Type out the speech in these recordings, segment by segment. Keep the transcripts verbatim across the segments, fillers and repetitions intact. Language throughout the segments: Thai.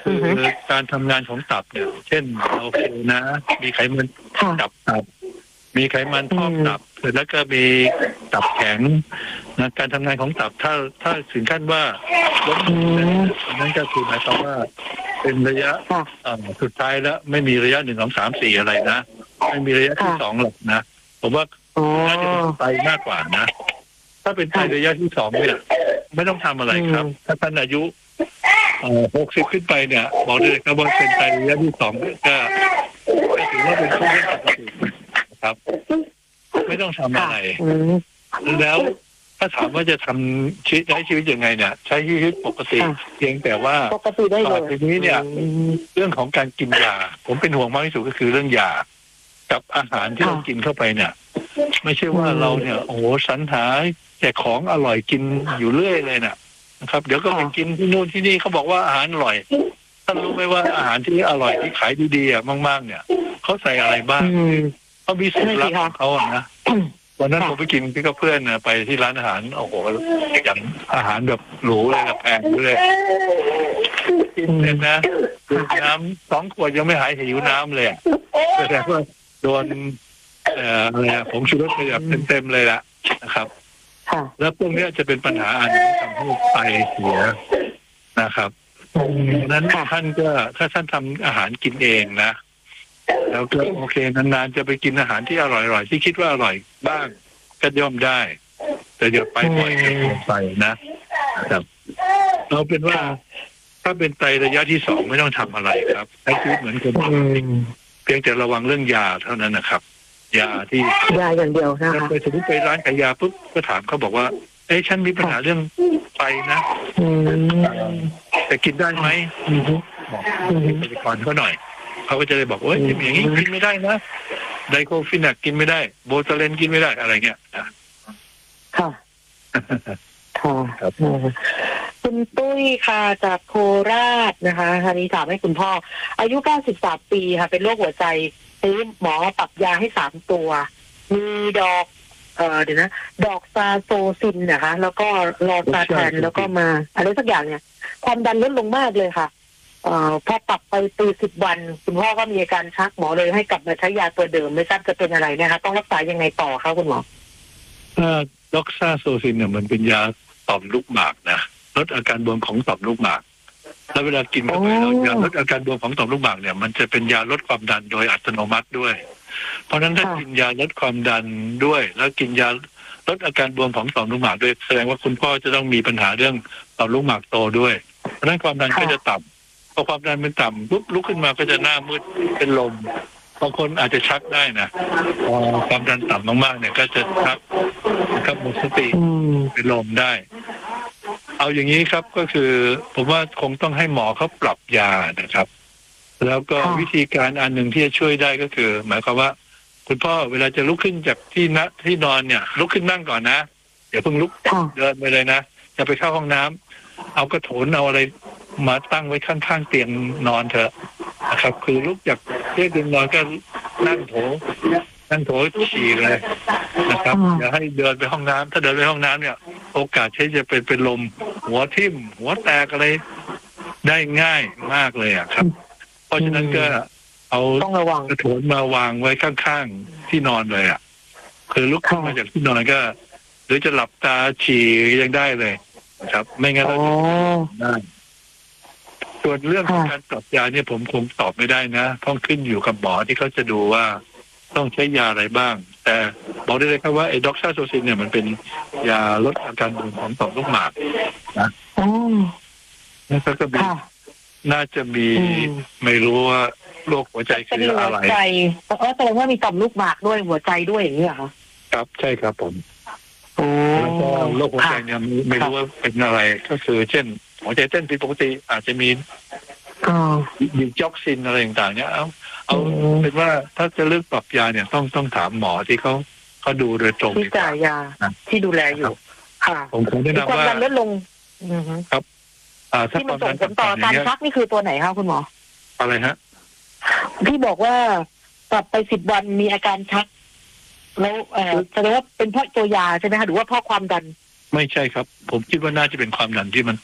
คือการทำงานของตับเนี่ยเช่นโอเคนะมีไขมันตับตับมีไขมันพอกตับแล้วก็มีตับแข็งนะการทำงานของตับถ้าถ้าถึงขั้นว่าล้มนั่นก็คือหมายความว่าเป็นระยะสุดท้ายแล้วไม่มีระยะหนึ่งสองสามสี่อะไรนะไม่มีระยะที่สองหรอกนะผมว่าน่าจะเป็นไตมากกว่านะถ้าเป็นไตระยะที่สองเนี่ยไม่ต้องทำอะไรครับถ้าท่านอายุหกสิบขึ้นไปเนี่ยบอกเลยครับว่าเป็นไตระยะที่สองก็ถือว่าเป็นผู้เล่นปกติครับไม่ต้องทำอะไรแล้วถ้าถามว่าจะทำชีวิตใช้ชีวิตยังไงเนี่ยใช้ชีวิตปกติเพียงแต่ว่าต่อไปนี้เนี่ยเรื่องของการกินยาผมเป็นห่วงมากที่สุดก็คือเรื่องยากับอาหารที่เรากินเข้าไปเนี่ยไม่ใช่ว่าเราเนี่ยโอ้โหสรรหาแต่ของอร่อยกินอยู่เรื่อยเลยนะนะครับเดี๋ยวก็ไปกินที่นู่นที่นี่เขาบอกว่าอาหารอร่อยท่านรู้ไหมว่าอาหารที่อร่อยที่ขายดีๆอ่ะมากๆเนี่ยเขาใส่อะไรบ้างเขามีสูตรลับของเขาอ่ะนะวันนั้นผมไปกินพี่กับเพื่อนนะไปที่ร้านอาหารโอ้โหอย่างอาหารแบบหรูเลยนะแพงเลยกินเสร็จนะดื่มน้ำสองขวดยังไม่หายหิวน้ำเลยแสดงว่าโดนเอ่ออะไรผมชูรสไปแบบเต็มๆเลยละนะครับแล้วพวกนี้จะเป็นปัญหาอันที่ทำให้ไตเสียนะครับนั้นท่านก็ถ้าท่านทำอาหารกินเองนะแล้วก็โอเคนานๆจะไปกินอาหารที่อร่อยๆที่คิดว่าอร่อยบ้างก็ย่อมได้แต่อย่าไปบ่อยเกินไปนะครับเอาเป็นว่าถ้าเป็นไตระยะที่สองไม่ต้องทำอะไรครับใช้ชีวิตเหมือนคนปกติเพียงแต่ระวังเรื่องยาเท่านั้นนะครับยาที่ยาอย่างเดียวนะคะไปสมมติไปร้านขายยาปุ๊บก็ถามเขาบอกว่าเอ้ยฉันมีปัญหาเรื่องไตนะแต่กินได้ไหมบอกพยากรณ์เขาหน่อยเขาก็จะเลยบอกว่าอย่างนี้กินไม่ได้นะไดโคฟินักกินไม่ได้โบซาเลนกินไม่ได้อะไรเงี้ยค่ะค่ะครับคุณตุ้ยค่ะจากโคราชนะคะอันนี้ถามให้คุณพ่ออายุเก้าสิบสามปีค่ะเป็นโรคหัวใจซื้อหมอปรับยาให้สามตัวมีดอกเอ่อเดี๋ยวนะดอกซาโซซินนะคะแล้วก็ลอซาแทนแล้วก็มาอะไรสักอย่างเนี่ยความดันลดลงมากเลยค่ะเอ่อพอปรับไปปีสิบวันคุณพ่อก็มีอาการชักหมอเลยให้กลับมาใช้ยาตัวเดิมไม่ทราบจะเป็นอะไรนะคะต้องรักษายังไงต่อคะคุณหมอถ้าดอกซาโซซินเนี่ยมันเป็นยาต่อมลูกหมากนะลดอาการบวมของต่อมลูกหมากแล้วเวลากินเข้าไปแล้วยาลดอาการบวมของต่อมลูกหมากเนี่ยมันจะเป็นยาลดความดันโดยอัตโนมัติด้วยเพราะฉะนั้นถ้ากินยาลดความดันด้วยแล้วกินยาลดอาการบวมของต่อมลูกหมากด้วยแสดงว่าคุณพ่อจะต้องมีปัญหาเรื่องต่อมลูกหมากโตด้วยเพราะฉะนั้นความดันก็จะต่ำพอความดันมันต่ำปุ๊บลุกขึ้นมาก็จะหน้ามืดเป็นลมบางคนอาจจะชักได้นะพอความดันต่ำมากๆเนี่ยก็จะชักนะครับหมดสติเป็นลมได้เอาอย่างนี้ครับก็คือผมว่าคงต้องให้หมอเขาปรับยานะครับแล้วก็วิธีการอันหนึ่งที่จะช่วยได้ก็คือหมายความว่าคุณพ่อเวลาจะลุกขึ้นจากที่นที่นอนเนี่ยลุกขึ้นนั่งก่อนนะอย่าเพิ่งลุกเดินไปเลยนะอย่าไปเข้าห้องน้ำเอากระโถนเอาอะไรมาตั้งไว้ข้างๆเตียงนอนเถอะนะครับคือลุกจากเตียงนอนก็นั่งโถนั่งโถฉี่เลยนะครับอย่าให้เดินไปห้องน้ำถ้าเดินไปห้องน้ำเนี่ยโอกาสที่จะเป็นเป็นลมหัวทิ่มหัวแตกอะไรได้ง่ายมากเลยอ่ะครับเพราะฉะนั้นก็เอากระโถนมาวางไว้ข้างๆที่นอนเลยอ่ะคือลุกขึ้นมาจากที่นอนก็หรือจะหลับตาฉี่ยังได้เลยครับไม่งั้นเราได้ส่วนเรื่องของการปรับยาเนี่ยผมคงตอบไม่ได้นะต้องขึ้นอยู่กับหมอที่เขาจะดูว่าต้องใช้ยาอะไรบ้างแต่บอกได้เลยครับว่าไอ้ด็อกซาโซซินเนี่ยมันเป็นยาลดอาการบวมของต่อมลูกหมากนะแล้วก็มีน่าจะมีไม่รู้ว่าโรคหัวใจคืออะไรหัวใจเออแสดงว่ามีต่อมลูกหมากด้วยหัวใจด้วยอย่างนี้เหรอคะครับใช่ครับผมแล้วก็โรคหัวใจเนี่ยไม่รู้ว่าเป็นอะไรก็คือเช่นหัวใจเต้นผิดปกติอาจจะมีดิจ็อกซินอะไรต่างๆเนี่ยเอาเอาเป็นว่าถ้าจะเลือกปรับยาเนี่ยต้องต้องถามหมอที่เขาเขาดูโดยตรงที่จ่ายยาที่ดูแลอยู่ค่ะผมคงแนะนำว่าความดันลดลงครับที่มันส่งผลต่อการชักนี่คือตัวไหนคะคุณหมออะไรฮะที่บอกว่าปรับไปสิบวันมีอาการชักแล้วเออแสดงว่าเป็นเพราะตัวยาใช่ไหมคะหรือว่าเพราะความดันไม่ใช่ครับผมคิดว่าน่าจะเป็นความดันที่มันต่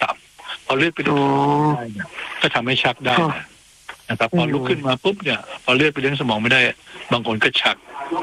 พอเลือดไปเลี้ยงสมองได้เนี่ยก็ทำให้ชักได้นะครับพอลุกขึ้นมาปุ๊บเนี่ยพอเลือดไปเลี้ยงสมองไม่ได้บางคนก็ชัก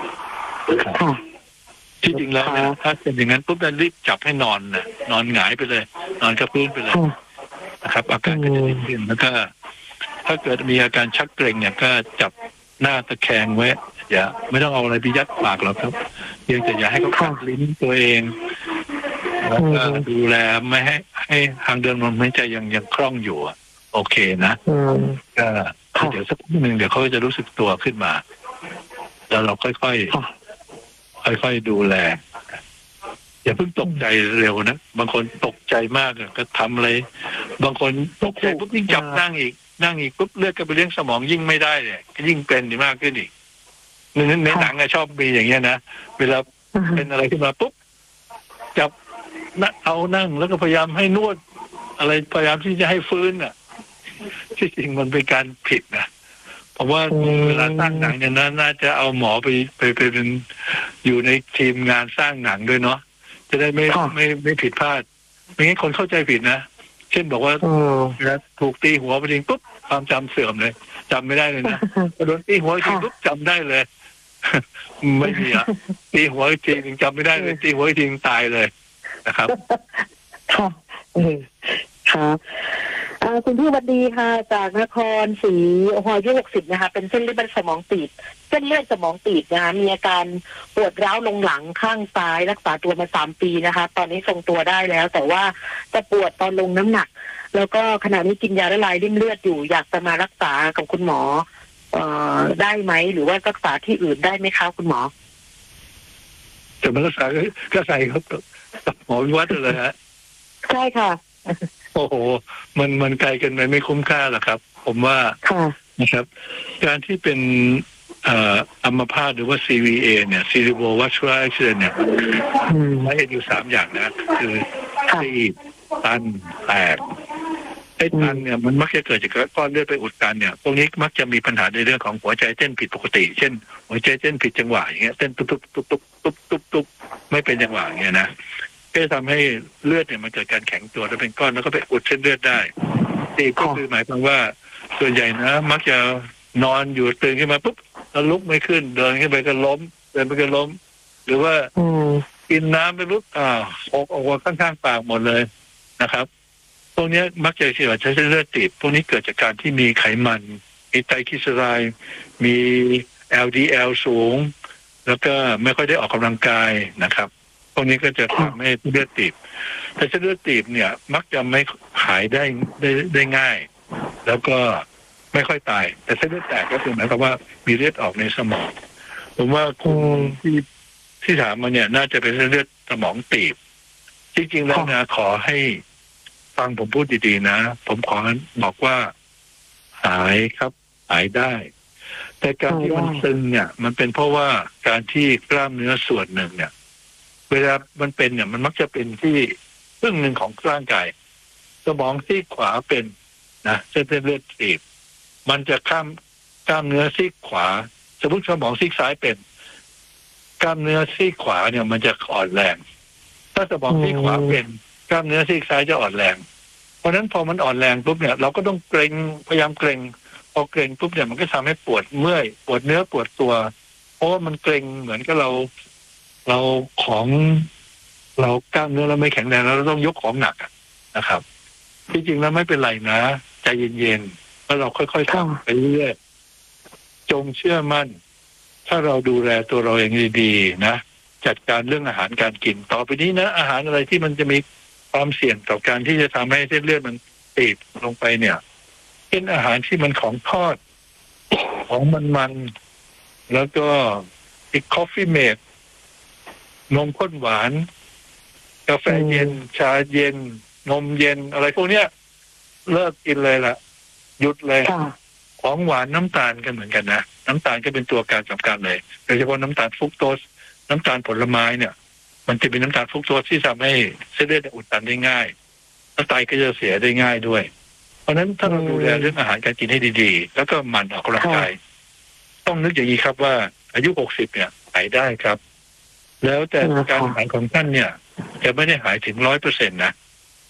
ที่จริงแล้วเนี่ยถ้าเป็นอย่างนั้นปุ๊บจะรีบจับให้นอนนะนอนหงายไปเลยนอนกับพื้นไปเลยนะครับอาการก็จะดีขึ้นแล้วก็ถ้าเกิดมีอาการชักเกร็งเนี่ยก็จับหน้าตะแคงไว้อย่าไม่ต้องเอาอะไรไปยัดปากหรอกครับเพียงแต่อย่าให้เขากัดลิ้นตัวเองแล้วก็ดูแลไม่ให้ให้ทางเดินลมหายใจยังยังคล่องอยู่โอเคนะก็เดี๋ยวสักนิดนึงเดี๋ยวเขาจะรู้สึกตัวขึ้นมาแล้วเราค่อยๆค่อยๆดูแลอย่าเพิ่งตกใจเร็วนะบางคนตกใจมากก็ทำอะไรบางคนตกใจปุ๊บยิ่งจับนั่งอีกนั่งอีกปุ๊บเลือดก็ไปเลี้ยงสมองยิ่งไม่ได้เนี่ยก็ยิ่งเป็นมากขึ้นอีกในในหนังชอบมีอย่างเงี้ยนะเวลาเป็นอะไรขึ้นมาปุ๊บจับนั่งเอานั่งแล้วก็พยายามให้นวดอะไรพยายามที่จะให้ฟื้นอ่ะที่จริงมันเป็นการผิดนะเพราะว่าเวลาสร้างหนังเนี่ยน่าจะเอาหมอไปไปไปเป็นอยู่ในทีมงานสร้างหนังด้วยเนาะจะได้ไม่ไม่ไม่ผิดพลาดไม่งั้นคนเข้าใจผิดนะเช่นบอกว่าถูกตีหัวไปจริงปุ๊บความจำเสื่อมเลยจำไม่ได้เลยนะโดนตีหัวจริงปุ๊บจำได้เลยไม่มีอ่ะตีหัวจริงจำไม่ได้เลยตีหัวจริงตายเลยนะครับค่ะครับคุณพี่วัดดีค่ะจากนครศรีอยุธยาหกสิบนะคะเป็นเส้นเลือดสมองตีบเส้นเลือดสมองตีบนะคะมีอาการปวดร้าวลงหลังข้างซ้ายรักษาตัวมาสามปีนะคะตอนนี้ทรงตัวได้แล้วแต่ว่าจะปวดตอนลงน้ำหนักแล้วก็ขณะนี้กินยาละลายริ่มเลือดอยู่อยากจะมารักษากับคุณหมอเอ่อได้ไหมหรือว่ารักษาที่อื่นได้ไหมคะคุณหมอจะมารักษาก็ใส่ครับหมอวิวัฒน์เลยฮะใช่ค่ะโอ้โหมันมันไกลกันไปไม่คุ้มค่าหรอกครับผมว่านะครับการที่เป็นเอ่ออัมพาตหรือว่า ซี วี เอ เนี่ย Cerebrovascular Accident เนี่ยไม่เห็นอยู่สามอย่างนะคือตีบตันแตกไอ้ตันเนี่ยมันมักจะเกิดจากก้อนเลือดไปอุดตันเนี่ยพวกนี้มักจะมีปัญหาในเรื่องของหัวใจเต้นผิดปกติเช่นหัวใจเต้นผิดจังหวะอย่างเงี้ยเต้นตุ๊บตุ๊บตุ๊บตุ๊บตุ๊บตุ๊บตุ๊บไม่เป็นจังหวะอย่างเงี้ยนะก็ทำให้เลือดเนี่ยมันเกิดการแข็งตัวแล้วเป็นก้อนแล้วก็ไปอุดเส้นเลือดได้ตีบก็คือหมายความว่าส่วนใหญ่นะมักจะนอนอยู่ตื่นขึ้นมาปุ๊บแล้วลุกไม่ขึ้นเดินขึ้นไปก็ล้มเดินไปก็ล้มหรือว่ากินน้ำไปปุ๊บอ่าออกออกมาข้างๆปากหมดเลยนะครับพวกนี้มักจะเสียใช้เส้นเลือดตีบพวกนี้เกิดจากการที่มีไขมันมีไตรกลีเซอไรด์มี แอล ดี แอล สูงแล้วก็ไม่ค่อยได้ออกกำลังกายนะครับพวกนี้ก็จะทำให้เลือดตีบแต่เส้นเลือดตีบเนี่ยมักจะไม่หายได้ได้ได้ง่ายแล้วก็ไม่ค่อยตายแต่เส้นเลือดแตกก็คือหมายความว่ามีเลือดออกในสมองผมว่าคุณที่ที่ถามมาเนี่ยน่าจะเป็นเส้นเลือดสมองตีบจริงๆแล้วนะขอให้ฟังผมพูดดีๆนะผมขอบอกว่าหายครับหายได้แต่การที่มันตึงเนี่ยมันเป็นเพราะว่าการที่กล้ามเนื้อส่วนหนึ่งเนี่ยเวลามันเป็นเนี่ยมันมักจะเป็นที่ครึ่งหนึ่งของร่างกายสมองซีกขวาเป็นนะเส้นเลือดตีบมันจะข้ามกล้ามเนื้อซีกขวาสมมติสมองซีกซ้ายเป็นกล้ามเนื้อซีกขวาเนี่ยมันจะอ่อนแรงถ้าสมองซีกขวาเป็นกล้ามเนื้อซีกซ้ายจะอ่อนแรงเพราะฉะนั้นพอมันอ่อนแรงปุ๊บเนี่ยเราก็ต้องเกร็งพยายามเกร็งพอเกร็งปุ๊บเนี่ยมันก็ทำให้ปวดเมื่อยปวดเนื้อปวดตัวเพราะว่ามันเกร็งเหมือนกับเราเราของเรากล้ามเนื้อเราไม่แข็งแรงแล้วเราต้องยกของหนักนะครับที่จริงแล้วไม่เป็นไรนะใจเย็นๆแล้วเราค่อยๆทำไปเรื่อยๆจงเชื่อมั่นถ้าเราดูแลตัวเราเองดีๆนะจัดการเรื่องอาหารการกินต่อไปนี้นะอาหารอะไรที่มันจะมีความเสี่ยงต่อการที่จะทำให้เส้นเลือดมันตีบลงไปเนี่ยเป็นอาหารที่มันของทอดของมันๆแล้วก็อีกคอฟฟี่เมดนมข้นหวานกาแฟเย็นชาเย็นนมเย็นอะไรพวกเนี้ยเลิกกินเลยล่ะหยุดเลยของหวานน้ำตาลกันเหมือนกันนะน้ำตาลก็เป็นตัวการสำคัญเลยโดยเฉพาะน้ำตาลฟรุกโตสน้ำตาลผลไม้เนี่ยมันจะเป็นน้ำตาลฟรุกโตสที่ทำให้เส้นเลือดอุดตันได้ง่ายแล้วไตก็จะเสียได้ง่ายด้วยเพราะฉะนั้นถ้าเราดูแลเรื่องอาหารการกินให้ดีๆแล้วก็หมั่นออกกำลังกายต้องนึกอย่างนี้ครับว่าอายุหกสิบเนี่ยหายได้ครับแล้วแต่การหายของท่านเนี่ยจะไม่ได้หายถึงร้อยเปอร์เซ็นต์นะ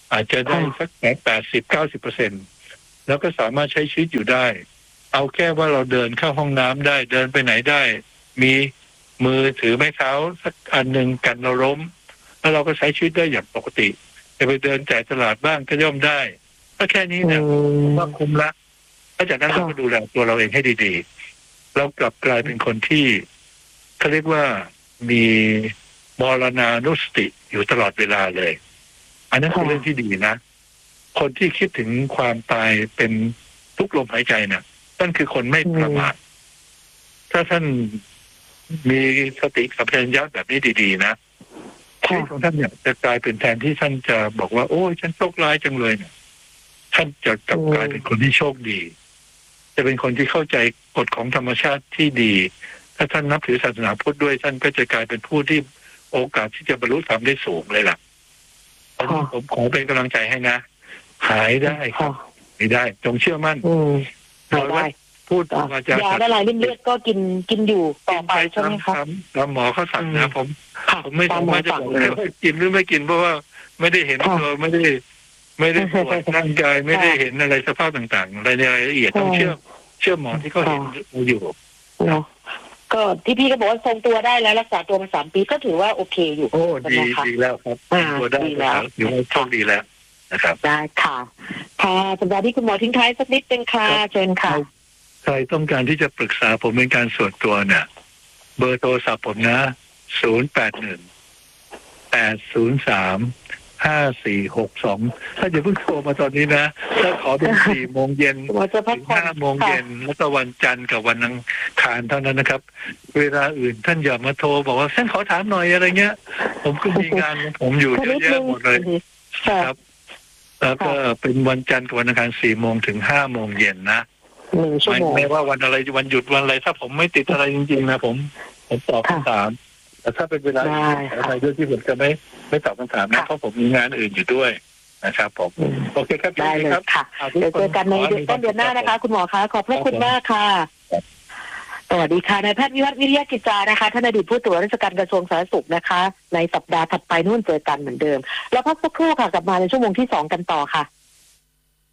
อาจจะได้สักแปดสิบเก้าสิบเปอร์เซ็นต์แล้วก็สามารถใช้ชีวิตอยู่ได้เอาแค่ว่าเราเดินเข้าห้องน้ำได้เดินไปไหนได้มีมือถือไม้เท้าสักอันหนึ่งกันเราล้มแล้วเราก็ใช้ชีวิตได้อย่างปกติจะไปเดินจ่ายตลาดบ้างก็ย่อมได้ก็แค่นี้เนี่ยว่าคุ้มละแล้วจากนั้นเราก็ดูแลตัวเราเองให้ดีๆเรากลับกลายเป็นคนที่เขาเรียกว่ามีมรณานุสติอยู่ตลอดเวลาเลยอันนั้นเป็นเรื่องที่ดีนะคนที่คิดถึงความตายเป็นทุกลมหายใจเนี่ยนั่นคือคนไม่ประมาทถ้าท่านมีสติสัมปชัญญะแบบนี้ดีๆนะชีวิตของท่านเนี่ยจะกลายเป็นแทนที่ท่านจะบอกว่าโอ้ยฉันโชคร้ายจังเลยเนี่ยท่านจะกลับกลายเป็นคนที่โชคดีจะเป็นคนที่เข้าใจกฎของธรรมชาติที่ดีถ้าท่านนับถือศาสนาพุทธด้วยท่านก็จะกลายเป็นผู้ที่โอกาสที่จะบรรลุธรรมได้สูงเลยล่ะผมขอเป็นกำลังใจให้นะหายได้ครับไม่ได้จงเชื่อมั่นหายได้พูดมาจากยาละลายริ่มเลือดก็กินกินอยู่ต่อไปใช่ไหมครับแล้วหมอเขาสั่งนะผมผมไม่สามารถจะบอกเลยว่ากินหรือไม่กินเพราะว่าไม่ได้เห็นตัวไม่ได้ไม่ได้ตรวจร่างกายไม่ได้เห็นอะไรสภาพต่างๆอะไรในรายละเอียดต้องเชื่อเชื่อหมอที่เขาเห็นอยู่ก็ที่พี่ก็บอกว่าทรงตัวได้แล้วรักษาตัวมาสามปีก็ถือว่าโอเคอยู่โอ้ดีดีแล้วครับตัวได้แล้วถือว่าโชคดีแล้วนะครับได้ค่ะค่ะสัปดาห์นี้คุณหมอทิ้งท้ายสักนิดนึงค่ะเชิญค่ะใครต้องการที่จะปรึกษาผมเป็นการส่วนตัวเนี่ยเบอร์โทรศัพท์ผมนะศูนย์แปดหนึ่งแปดศูนย์สามห้าสี่หกสองถ้าจะเพิ่งโทรมาตอนนี้นะถ้าขอเป็นสี่โมงเย็นถึงห้าโมงเย็นแล้วก็วันจันทร์กับวันอังคารเท่านั้นนะครับเวลาอื่นท่านอย่ามาโทรบอกว่าฉันขอถามหน่อยอะไรเงี้ยผมก็มีงานผมอยู่เยอะแยะหมดเลยครับแล้วก็เป็นวันจันทร์กับวันอังคารสี่โมงถึงห้าโมงเย็นนะไม่ไม่ว่าวันอะไรวันหยุดวันอะไรถ้าผมไม่ติดอะไรจริงๆนะผมผมตอบคำถามแต่ถ้าเป็นเวลาอะไรด้วยที่ผมจะไม่ไม่ตอบคำถามนะเพราะผมมีงานอื่นอยู่ด้วยนะครับผมโอเคครับได้เลยค่ะเดี๋ยวเจอกันในต้นเดือนหน้านะคะคุณหมอคะขอบพระคุณมากค่ะสวัสดีค่ะนายแพทย์วิวัฒน์วิริยะกิจจานะคะท่านอดีตผู้ตรวจราชการกระทรวงสาธารณสุขนะคะในสัปดาห์ถัดไปนู่นเจอกันเหมือนเดิมแล้วพักสักครู่ค่ะกลับมาในชั่วโมงที่สองกันต่อค่ะ